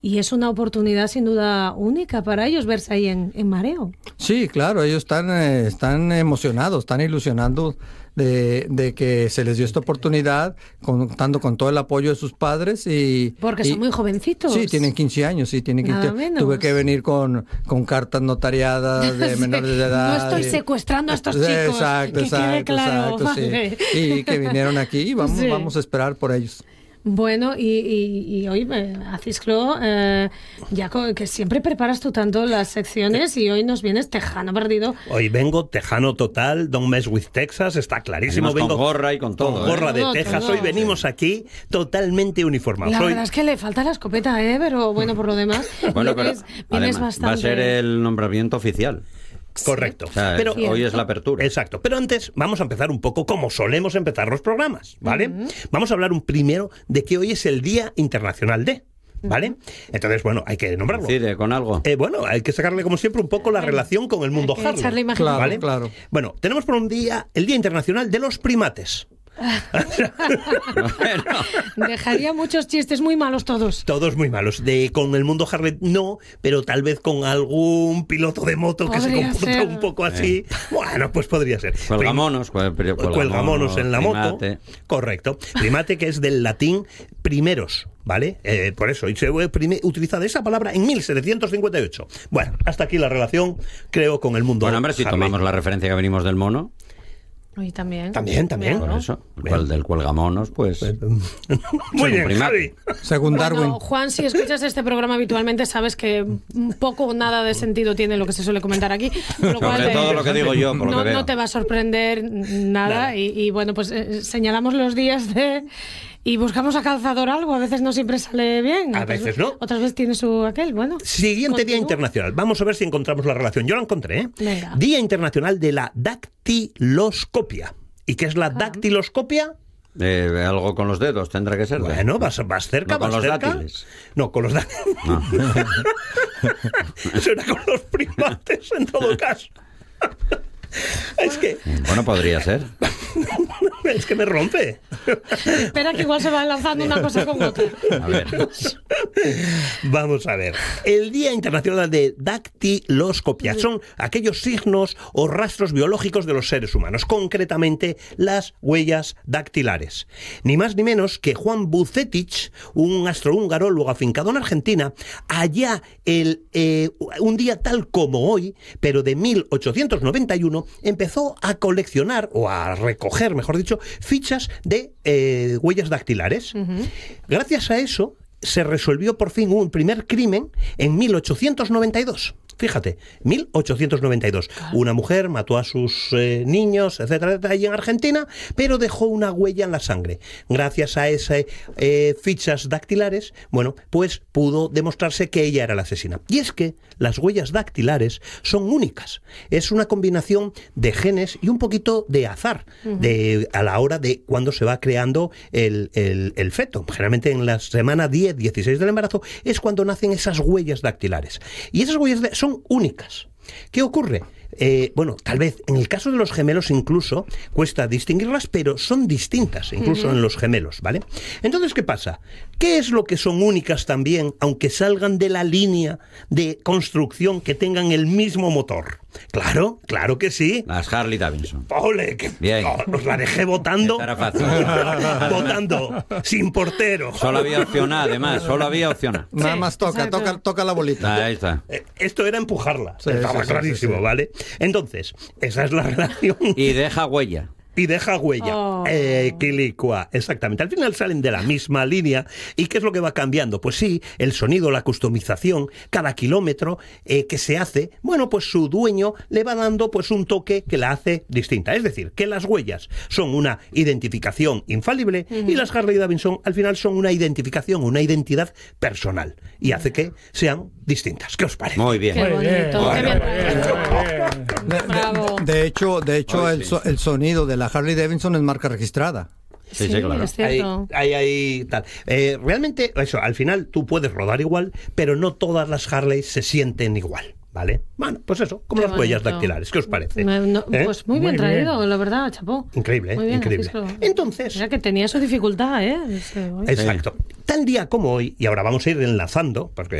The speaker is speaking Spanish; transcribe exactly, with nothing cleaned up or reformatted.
Y es una oportunidad sin duda única para ellos verse ahí en, en mareo. Sí, claro, ellos están, eh, están emocionados, están ilusionados de, de que se les dio esta oportunidad, contando con todo el apoyo de sus padres. y Porque y, son muy jovencitos. Sí, tienen quince años, sí, tienen quince años. Tuve que venir con, con cartas notariadas de sí, menores de edad. No estoy y, secuestrando a estos chicos, exacto, que exacto, quede claro. Exacto, Vale. sí. Y que vinieron aquí y vamos, sí. vamos a esperar por ellos. Bueno, y, y, y hoy, eh, Acisclo, eh, ya que siempre preparas tú tanto las secciones y hoy nos vienes tejano perdido. Hoy vengo tejano total, Don't Mess with Texas, está clarísimo. Vengo con gorra y con todo. Con gorra ¿eh? de todo, Texas, todo. Hoy venimos aquí totalmente uniformados. La hoy... verdad es que le falta la escopeta, ¿eh? Pero bueno, por lo demás, bueno, vienes, pero, vienes además, bastante... va a ser el nombramiento oficial. Correcto. O sea, pero hoy es la apertura. Exacto. Pero antes vamos a empezar un poco como solemos empezar los programas, ¿vale? Uh-huh. Vamos a hablar un primero de que hoy es el Día Internacional de... ¿Vale? Uh-huh. Entonces, bueno, hay que nombrarlo. Coincide con algo. Eh, bueno, hay que sacarle, como siempre, un poco la relación con el mundo Harley. Claro, ¿vale? claro. Bueno, tenemos por un día el Día Internacional de los Primates. Bueno. Dejaría muchos chistes muy malos todos. Todos muy malos. De, con el mundo Harley no, pero tal vez con algún piloto de moto podría que se comporta ser. un poco así. Eh. Bueno, pues podría ser. Cuelgamonos. Cuelgamonos, cuelgamonos en la primate. moto. Correcto. Primate, que es del latín primeros. ¿Vale? Eh, por eso, y se fue utilizada esa palabra en mil setecientos cincuenta y ocho. Bueno, hasta aquí la relación, creo, con el mundo Bueno, hombre, si Harley. tomamos la referencia que venimos del mono... Y también. También, también. Por eso, el del cuelgamonos, pues... Muy bien, Javi. Según Darwin. Bueno, Juan, si escuchas este programa habitualmente, sabes que poco o nada de sentido tiene lo que se suele comentar aquí. Por lo Sobre cual, todo eh, lo que digo yo, por lo no, que veo. no te va a sorprender nada. nada. Y, y bueno, pues eh, señalamos los días de... Y buscamos a calzador algo, a veces no siempre sale bien. A veces no. Otras veces tiene su aquel, bueno. Siguiente continúa. Día Internacional. Vamos a ver si encontramos la relación. Yo la encontré, ¿eh? Venga. Día Internacional de la Dactiloscopia. ¿Y qué es la dactiloscopia? Eh, algo con los dedos tendrá que ser. Bueno, vas, vas cerca, no con vas los cerca. dátiles. No, con los dátiles. No. Eso era con los primates, en todo caso. Es que... Bueno, podría ser. Es que me rompe. Espera que igual se va lanzando una cosa con otra. A ver. Vamos a ver. El Día Internacional de Dactiloscopia son aquellos signos o rastros biológicos de los seres humanos, concretamente las huellas dactilares. Ni más ni menos que Juan Vucetich, un astrohúngaro luego afincado en Argentina, allá el, eh, un día tal como hoy, pero de mil ochocientos noventa y uno, empezó a coleccionar, o a recoger, mejor dicho, fichas de eh, huellas dactilares. Uh-huh. Gracias a eso se resolvió por fin un primer crimen en mil ochocientos noventa y dos. Fíjate, mil ochocientos noventa y dos. Claro. Una mujer mató a sus eh, niños, etcétera, etcétera, allí en Argentina, pero dejó una huella en la sangre. Gracias a esas eh, fichas dactilares, bueno, pues pudo demostrarse que ella era la asesina. Y es que las huellas dactilares son únicas. Es una combinación de genes y un poquito de azar uh-huh. de, a la hora de cuando se va creando el, el, el feto. Generalmente en la semana diez, dieciséis del embarazo es cuando nacen esas huellas dactilares. Y esas huellas de, son únicas. ¿Qué ocurre? Eh, bueno, tal vez en el caso de los gemelos incluso cuesta distinguirlas, pero son distintas, incluso uh-huh. en los gemelos, ¿vale? Entonces, ¿qué pasa? ¿Qué es lo que son únicas también, aunque salgan de la línea de construcción que tengan el mismo motor? Claro, claro que sí. Las Harley Davidson. ¡Ole! Que bien. Oh, os la dejé votando. Estará fácil. Votando, sin portero. Solo había opción A, además, solo había opción A. Nada más toca, toca, toca la bolita. Ahí está. Eh, esto era empujarla. Sí, Estaba sí, clarísimo, sí, sí. ¿vale? Entonces, esa es la relación. Y deja huella. Y deja huella. Oh. Eh, quilicua, exactamente. Al final salen de la misma línea. ¿Y qué es lo que va cambiando? Pues sí, el sonido, la customización, cada kilómetro eh, que se hace, bueno, pues su dueño le va dando pues un toque que la hace distinta. Es decir, que las huellas son una identificación infalible uh-huh. y las Harley Davidson al final son una identificación, una identidad personal. Y hace que sean distintas. ¿Qué os parece? Muy bien. Qué bonito. Muy Qué bien. bien. De, Bravo. de, de hecho, de hecho Ay, el, sí. so, el sonido de la Harley Davidson es marca registrada. Sí, sí, claro. Es cierto. Ahí, ahí, ahí, tal. Eh, realmente, eso, al final tú puedes rodar igual, pero no todas las Harley se sienten igual. ¿vale? Bueno, pues eso, como Qué las huellas bonito. dactilares. ¿Qué os parece? Me- no, ¿Eh? Pues muy bien Muy traído, bien. la verdad, chapó. Increíble, ¿eh? Muy bien, Increíble. Francisco. Entonces- Mira que tenía su dificultad, ¿eh? Ese- Exacto. Tal día como hoy, y ahora vamos a ir enlazando, porque